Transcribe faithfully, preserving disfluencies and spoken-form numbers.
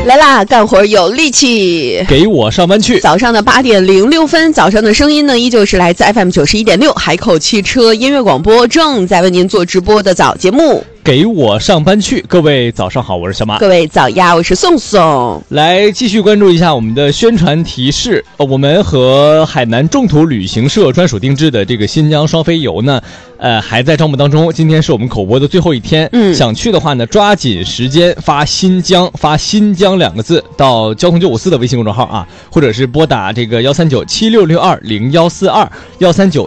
来啦，干活有力气， 给我上班去。 早上的八点零六分，早上的声音呢，依旧是来自 F M 九十一点六海口汽车音乐广播，正在为您做直播的早节目。 给我上班去，各位早上好，我是小马。 各位早呀，我是宋宋。 来继续关注一下我们的宣传提示，呃，我们和海南众途旅行社专属定制的这个新疆双飞游呢，呃，还在招募当中。今天是我们口播的最后一天，嗯，想去的话呢，抓紧时间发新疆，发新疆两个字到交通九五四的微信公众号啊，或者是拨打这个幺三九七六六二零幺四二幺三九